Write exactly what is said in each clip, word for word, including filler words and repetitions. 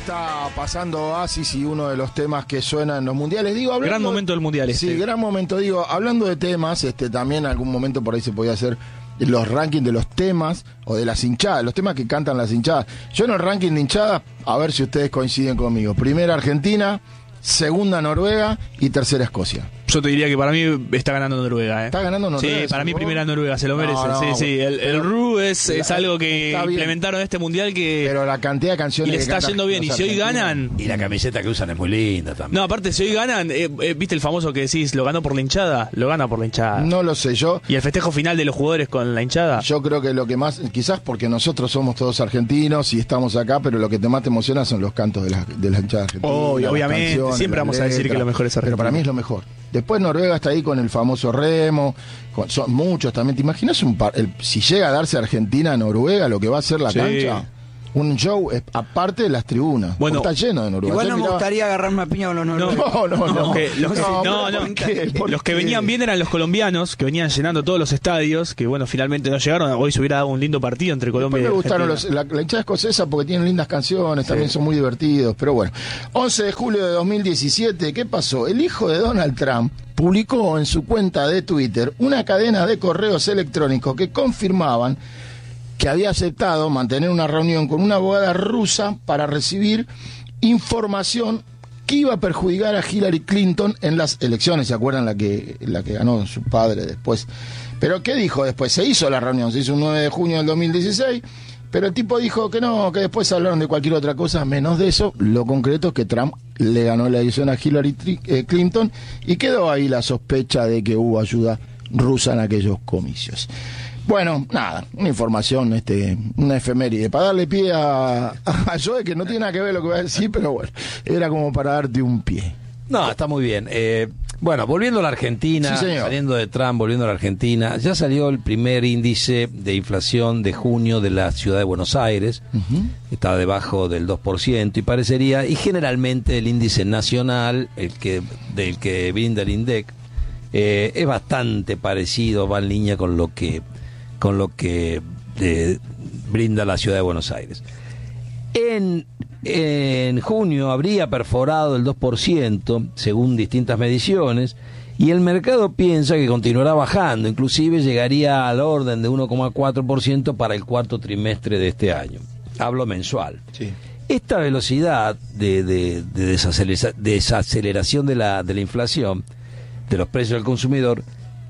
está pasando Oasis y uno de los temas que suenan en los mundiales. Digo, hablando, gran momento del mundial este. Sí, gran momento. Digo, hablando de temas, este también en algún momento por ahí se podía hacer los rankings de los temas o de las hinchadas, los temas que cantan las hinchadas. Yo en el ranking de hinchadas, a ver si ustedes coinciden conmigo. Primera Argentina, segunda Noruega y tercera Escocia. Yo te diría que para mí está ganando Noruega. ¿eh? ¿Está ganando Noruega? Sí, para mí primera Noruega, se lo merece. No, no, sí, sí. El, el R U es, es algo que implementaron en este mundial que. Pero la cantidad de canciones. Y les está yendo bien. Y si hoy ganan. Y la camiseta que usan es muy linda también. No, aparte, si hoy ganan, eh, eh, viste el famoso que decís, lo ganó por la hinchada. Lo gana por la hinchada. No lo sé yo. Y el festejo final de los jugadores con la hinchada. Yo creo que lo que más, quizás porque nosotros somos todos argentinos y estamos acá, pero lo que te más te emociona son los cantos de la, de la hinchada argentina. Oh, obviamente, siempre vamos a decir que lo mejor es Argentina. Pero para mí es lo mejor. Después Noruega está ahí con el famoso remo, con, son muchos también. ¿Te imaginas un par, el, si llega a darse Argentina-Noruega, lo que va a ser la sí. cancha? Un show eh, aparte de las tribunas. Bueno, está lleno de Noruega. Igual no miraba... me gustaría agarrar una piña con los noruegos. No, no, no. Los que, los que, no, no, no, ¿por qué? ¿Por los que qué? venían bien eran los colombianos, que venían llenando todos los estadios, que bueno, finalmente no llegaron. Hoy se hubiera dado un lindo partido entre Colombia y Argentina. Me gustaron Argentina. los, la, la hinchada escocesa porque tienen lindas canciones, sí. también son muy divertidos. Pero bueno, once de julio de dos mil diecisiete, ¿qué pasó? El hijo de Donald Trump publicó en su cuenta de Twitter una cadena de correos electrónicos que confirmaban que había aceptado mantener una reunión con una abogada rusa para recibir información que iba a perjudicar a Hillary Clinton en las elecciones. ¿Se acuerdan la que, la que ganó su padre después? ¿Pero qué dijo después? Se hizo la reunión, se hizo un nueve de junio del dos mil dieciséis, pero el tipo dijo que no, que después hablaron de cualquier otra cosa menos de eso. Lo concreto es que Trump le ganó la elección a Hillary Clinton y quedó ahí la sospecha de que hubo ayuda rusa en aquellos comicios. Bueno, nada, una información, este, una efeméride, para darle pie a, a Joe, que no tiene nada que ver lo que voy a decir, pero bueno, era como para darte un pie. No, está muy bien. Eh, bueno, volviendo a la Argentina, sí, saliendo de Trump, volviendo a la Argentina, ya salió el primer índice de inflación de junio de la ciudad de Buenos Aires, uh-huh. está debajo del dos por ciento y parecería, y generalmente el índice nacional, el que del que brinda el INDEC, eh, es bastante parecido, va en línea con lo que con lo que eh, brinda la ciudad de Buenos Aires. En, en junio habría perforado el dos por ciento, según distintas mediciones, y el mercado piensa que continuará bajando, inclusive llegaría al orden de uno coma cuatro por ciento para el cuarto trimestre de este año. Hablo mensual. Sí. Esta velocidad de, de, de desacelera, desaceleración de la, de la inflación, de los precios del consumidor,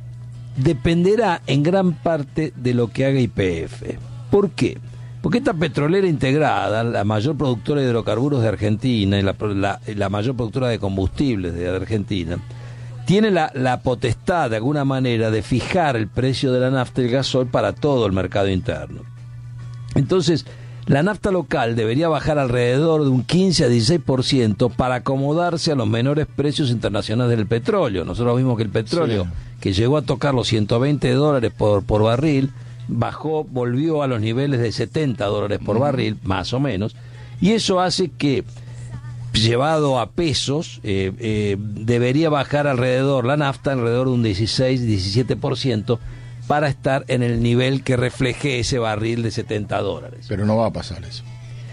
dependerá en gran parte de lo que haga Y P F. ¿Por qué? Porque esta petrolera integrada, la mayor productora de hidrocarburos de Argentina y la, la, la mayor productora de combustibles de Argentina, tiene la, la potestad de alguna manera de fijar el precio de la nafta y el gasoil para todo el mercado interno. Entonces, la nafta local debería bajar alrededor de un quince a dieciséis por ciento para acomodarse a los menores precios internacionales del petróleo. Nosotros vimos que el petróleo, sí. que llegó a tocar los ciento veinte dólares por, por barril, bajó, volvió a los niveles de setenta dólares por barril, más o menos, y eso hace que, llevado a pesos, eh, eh, debería bajar alrededor, la nafta alrededor de un dieciséis a diecisiete por ciento, para estar en el nivel que refleje ese barril de setenta dólares. Pero no va a pasar eso.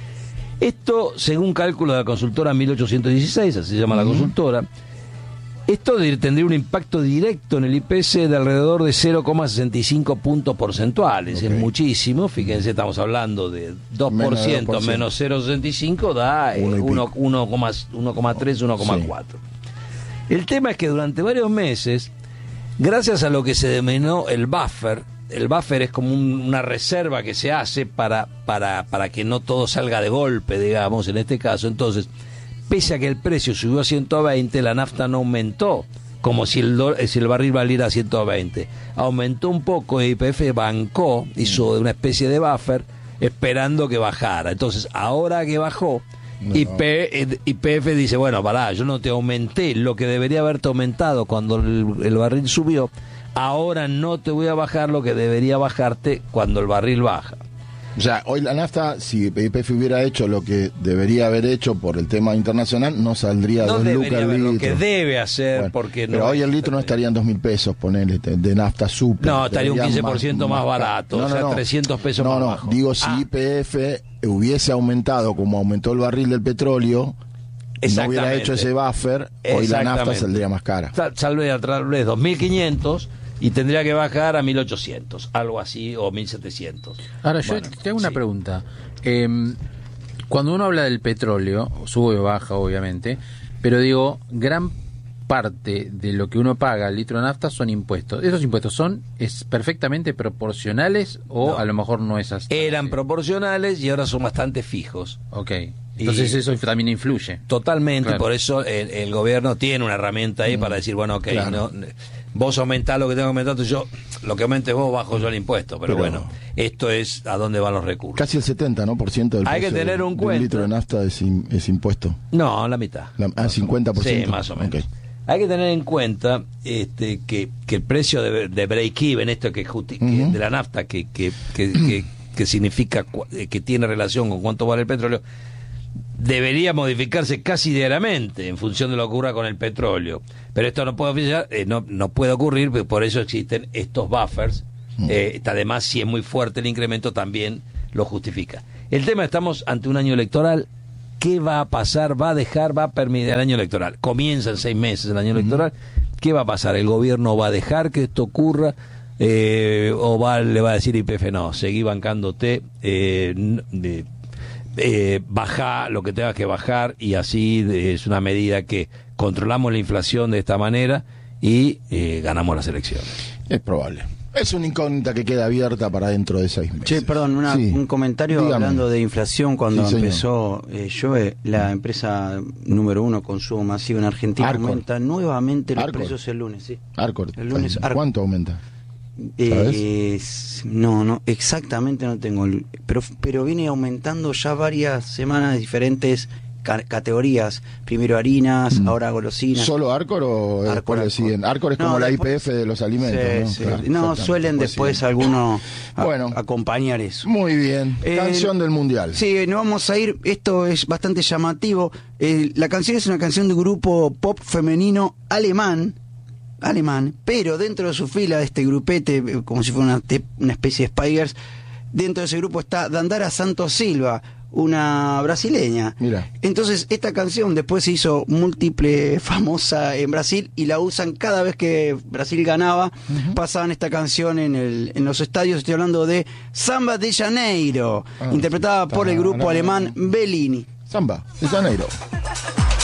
Esto, según cálculo de la consultora mil ochocientos dieciséis, así se llama uh-huh. la consultora, esto tendría un impacto directo en el I P C de alrededor de cero coma sesenta y cinco puntos porcentuales. Okay. Es muchísimo, fíjense, estamos hablando de dos por ciento menos, dos por ciento. Menos cero coma sesenta y cinco da eh, uno coma tres, uno coma cuatro. Sí. El tema es que durante varios meses, gracias a lo que se denominó el buffer, el buffer es como un, una reserva que se hace para, para, para que no todo salga de golpe, digamos, en este caso. Entonces, pese a que el precio subió a ciento veinte, la nafta no aumentó, como si el, do, si el barril valiera ciento veinte. Aumentó un poco, y Y P F bancó, hizo una especie de buffer, esperando que bajara. Entonces, ahora que bajó, no. Y P F dice, bueno, pará, yo no te aumenté lo que debería haberte aumentado cuando el, el barril subió, ahora no te voy a bajar lo que debería bajarte cuando el barril baja. O sea, hoy la nafta, si Y P F hubiera hecho lo que debería haber hecho por el tema internacional, no saldría No dos debería lucas el haber litro. lo que debe hacer, Bueno, porque pero no hoy es- el litro no estaría en dos mil pesos, ponele, de de nafta super. No, estaría un Estaría quince por ciento más, más barato, caro. o No, sea, no, no. trescientos pesos No, más no, bajo. digo, si Ah, Y P F hubiese aumentado como aumentó el barril del petróleo, y no hubiera Exactamente. hecho ese buffer, hoy la nafta Exactamente. saldría más cara. Tal, tal vez, tal vez dos mil quinientos y tendría que bajar a mil ochocientos, algo así, o mil setecientos. Ahora, yo Bueno, te hago una sí. pregunta. Eh, cuando uno habla del petróleo, sube o baja, obviamente, pero digo, gran parte de lo que uno paga al litro de nafta son impuestos. ¿Esos impuestos son es perfectamente proporcionales o No. a lo mejor no es así? Eran proporcionales y ahora son bastante fijos. Ok. Entonces Y- eso también influye. Totalmente, Claro. por eso el, el gobierno tiene una herramienta ahí para decir, bueno, ok, claro. no, vos aumentás lo que tengo que aumentar, entonces yo, lo que aumentes vos, bajo yo el impuesto. Pero, Pero- bueno, esto es a dónde van los recursos. Casi el setenta, ¿no? Por ciento del Hay que precio tener de- un de cuenta. litro de nafta es, im- es impuesto. No, la mitad. La- ah, cincuenta por ciento. Sí, más o menos. Ok. Hay que tener en cuenta este, que, que el precio de, de break-even, esto que, justi- que Ujú. de la nafta, que, que, que, que- que significa cu- eh, que tiene relación con cuánto vale el petróleo, debería modificarse casi diariamente en función de lo que ocurra con el petróleo. Pero esto no puede, oficiar- eh, no, no puede ocurrir, pues por eso existen estos buffers. Eh, además, si es muy fuerte el incremento, también lo justifica. El tema, estamos ante un año electoral. ¿Qué va a pasar? ¿Va a dejar? ¿Va a permitir el año electoral? Comienza en seis meses el año electoral. ¿Qué va a pasar? ¿El gobierno va a dejar que esto ocurra? Eh, ¿O va, le va a decir Y P F, no, seguí bancándote, eh, n- de- eh, baja lo que tengas que bajar, y así de- es una medida que controlamos la inflación de esta manera y eh, ganamos las elecciones? Es probable. Es una incógnita que queda abierta para dentro de seis meses. Che, perdón, una- Sí. un comentario Dígame. hablando de inflación. Cuando Sí, señor. empezó eh, Joe, la empresa número uno consumo masivo en Argentina, Arcor. aumenta nuevamente los Arcor. precios el lunes. Sí. Arcor, El lunes, Arcor. ¿cuánto aumenta? Eh, s- no, no, exactamente no tengo. el- Pero, pero viene aumentando ya varias semanas de diferentes ca- categorías. Primero harinas, Mm. ahora golosinas. ¿Solo Arcor o Arcor, después le Arcor. siguen? Arcor es No, como la después- I P F de los alimentos, Sí, ¿no? sí. Claro, No, exactamente. suelen después siguen. algunos a- Bueno. acompañar eso. Muy bien. Eh, Canción del Mundial. Sí, nos vamos a ir. Esto es bastante llamativo. Eh, la canción es una canción de un grupo pop femenino alemán. Alemán, pero dentro de su fila de este grupete, eh, como si fuera una, te- una especie de Spiders, dentro de ese grupo está Dandara Santos Silva, una brasileña. Mira. Entonces, esta canción después se hizo múltiple famosa en Brasil y la usan cada vez que Brasil ganaba. Pasaban esta canción en, el, en los estadios. Estoy hablando de Samba de Janeiro, Ah, interpretada sí. por el grupo Tararara. alemán Bellini. Samba, de Janeiro.